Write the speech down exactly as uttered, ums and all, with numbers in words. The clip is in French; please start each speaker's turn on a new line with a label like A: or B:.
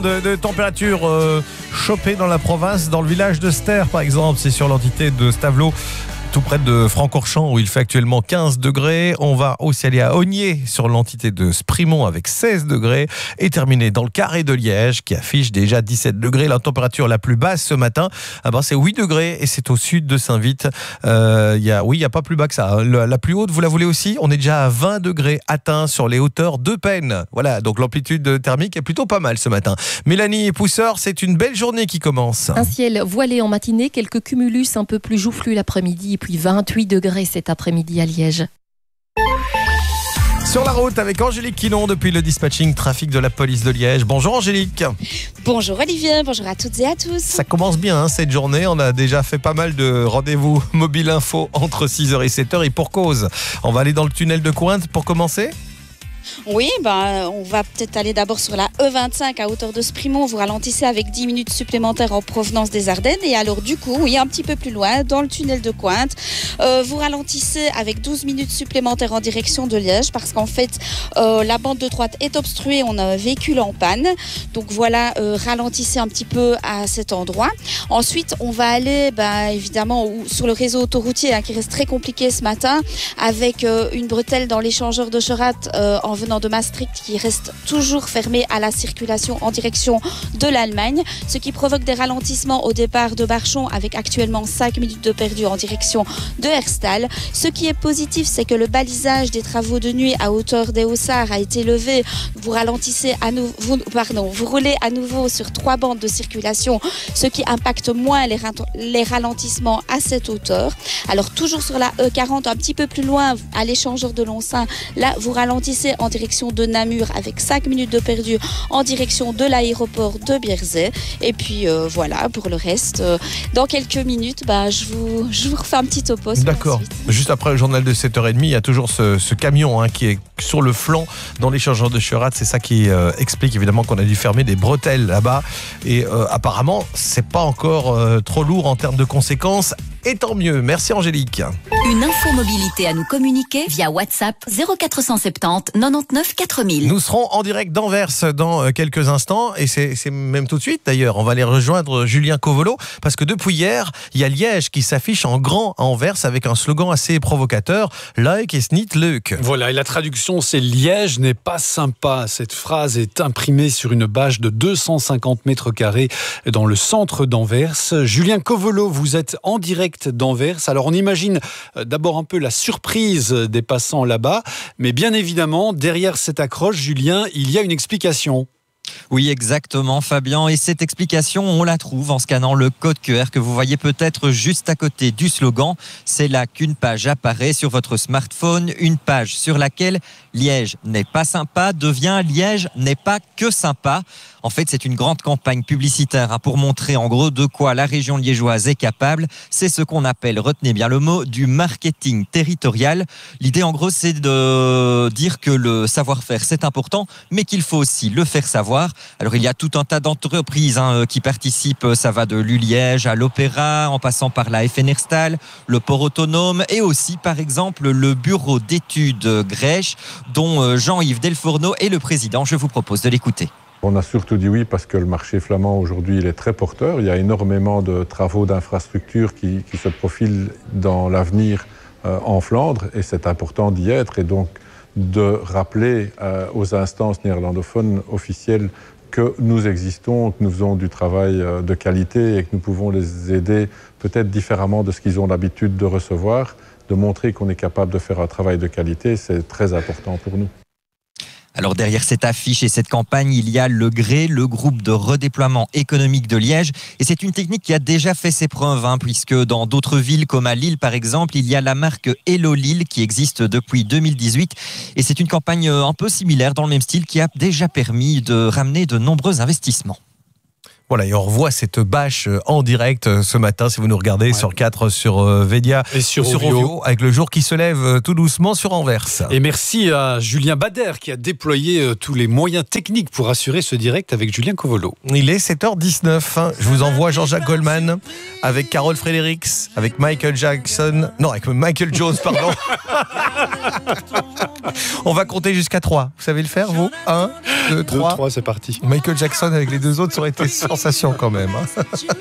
A: De, de température euh, chopée dans la province, dans le village de Ster par exemple, c'est sur l'entité de Stavelot, tout près de Francorchamps où il fait actuellement quinze degrés. On va aussi aller à Ognier sur l'entité de Sprimont avec seize degrés et terminer dans le carré de Liège qui affiche déjà dix-sept degrés. La température la plus basse ce matin, ah ben c'est huit degrés et c'est au sud de Saint-Vite. Euh, y a, oui, il n'y a pas plus bas que ça. La, la plus haute, vous la voulez aussi ? On est déjà à vingt degrés atteints sur les hauteurs de Peine. Voilà, donc l'amplitude thermique est plutôt pas mal ce matin. Mélanie Pousseur, c'est une belle journée qui commence.
B: Un ciel voilé en matinée, quelques cumulus un peu plus joufflus l'après-midi. Puis vingt-huit degrés cet après-midi à Liège.
A: Sur la route avec Angélique Quinon depuis le dispatching trafic de la police de Liège. Bonjour Angélique.
C: Bonjour Olivier, bonjour à toutes et à tous.
A: Ça commence bien hein, cette journée, on a déjà fait pas mal de rendez-vous mobile info entre six heures et sept heures et pour cause. On va aller dans le tunnel de Cointe pour commencer.
C: Oui, ben, on va peut-être aller d'abord sur la E vingt-cinq à hauteur de Sprimont. Vous ralentissez avec dix minutes supplémentaires en provenance des Ardennes. Et alors du coup, oui, un petit peu plus loin, dans le tunnel de Cointe, euh, vous ralentissez avec douze minutes supplémentaires en direction de Liège parce qu'en fait, euh, la bande de droite est obstruée. On a un véhicule en panne. Donc voilà, euh, ralentissez un petit peu à cet endroit. Ensuite, on va aller ben, évidemment sur le réseau autoroutier hein, qui reste très compliqué ce matin avec euh, une bretelle dans l'échangeur de Cherat euh, en venant de Maastricht qui reste toujours fermé à la circulation en direction de l'Allemagne, ce qui provoque des ralentissements au départ de Barchon avec actuellement cinq minutes de perdu en direction de Herstal. Ce qui est positif, c'est que le balisage des travaux de nuit à hauteur des Haussards a été levé. Vous ralentissez à nouveau, vous, pardon, vous roulez à nouveau sur trois bandes de circulation, ce qui impacte moins les, les ralentissements à cette hauteur. Alors toujours sur la E quarante, un petit peu plus loin à l'échangeur de Lonsin, là vous ralentissez en direction de Namur avec cinq minutes de perdu en direction de l'aéroport de Bierzet. Et puis euh, voilà, pour le reste, euh, dans quelques minutes, bah, je, vous, je vous refais un petit topo.
A: D'accord. Juste après le journal de sept heures trente, il y a toujours ce, ce camion hein, qui est sur le flanc dans l'échangeur de Cherat. C'est ça qui euh, explique évidemment qu'on a dû fermer des bretelles là-bas. Et euh, apparemment, c'est pas encore euh, trop lourd en termes de conséquences. Et tant mieux. Merci Angélique.
D: Une info mobilité à nous communiquer via WhatsApp zéro quatre cent soixante-dix quatre-vingt-dix-neuf quatre mille.
A: Nous serons en direct d'Anvers dans quelques instants et c'est, c'est même tout de suite d'ailleurs. On va aller rejoindre Julien Covolo parce que depuis hier, il y a Liège qui s'affiche en grand à Anvers avec un slogan assez provocateur. Like is niet leuk.
E: Voilà, et la traduction c'est Liège n'est pas sympa. Cette phrase est imprimée sur une bâche de deux cent cinquante mètres carrés dans le centre d'Anvers. Julien Covolo, vous êtes en direct d'Anvers. Alors on imagine d'abord un peu la surprise des passants là-bas, mais bien évidemment, derrière cette accroche, Julien, il y a une explication.
F: Oui, exactement, Fabien. Et cette explication, on la trouve en scannant le code Q R que vous voyez peut-être juste à côté du slogan. C'est là qu'une page apparaît sur votre smartphone, une page sur laquelle Liège n'est pas sympa devient Liège n'est pas que sympa. En fait, c'est une grande campagne publicitaire hein, pour montrer en gros de quoi la région liégeoise est capable. C'est ce qu'on appelle, retenez bien le mot, du marketing territorial. L'idée en gros, c'est de dire que le savoir-faire, c'est important, mais qu'il faut aussi le faire savoir. Alors, il y a tout un tas d'entreprises hein, qui participent. Ça va de l'U-Liège à l'Opéra, en passant par la F N Herstal, le port autonome et aussi, par exemple, le bureau d'études Grèche, dont Jean-Yves Delfourneau est le président. Je vous propose de l'écouter.
G: On a surtout dit oui parce que le marché flamand aujourd'hui il est très porteur. Il y a énormément de travaux d'infrastructures qui, qui se profilent dans l'avenir euh, en Flandre et c'est important d'y être et donc de rappeler euh, aux instances néerlandophones officielles que nous existons, que nous faisons du travail euh, de qualité et que nous pouvons les aider peut-être différemment de ce qu'ils ont l'habitude de recevoir, de montrer qu'on est capable de faire un travail de qualité, c'est très important pour nous.
F: Alors derrière cette affiche et cette campagne, il y a le G R E, le groupe de redéploiement économique de Liège. Et c'est une technique qui a déjà fait ses preuves, hein, puisque dans d'autres villes comme à Lille par exemple, il y a la marque Hello Lille qui existe depuis deux mille dix-huit. Et c'est une campagne un peu similaire dans le même style qui a déjà permis de ramener de nombreux investissements.
A: Voilà, et on revoit cette bâche en direct ce matin, si vous nous regardez ouais. sur quatre sur Védia
E: et sur,
A: sur
E: Ovio.
A: Ovio, avec le jour qui se lève tout doucement sur Anvers.
E: Et merci à Julien Bader qui a déployé tous les moyens techniques pour assurer ce direct avec Julien Covolo.
A: Il est sept heures dix-neuf. Je vous envoie Jean-Jacques Goldman avec Carol Fredericks, avec Michael Jackson. Non, avec Michael Jones, pardon. On va compter jusqu'à trois. Vous savez le faire, vous? un, deux, trois.
E: deux, trois, c'est parti.
A: Michael Jackson avec les deux autres, ça aurait été sensation quand même. Hein.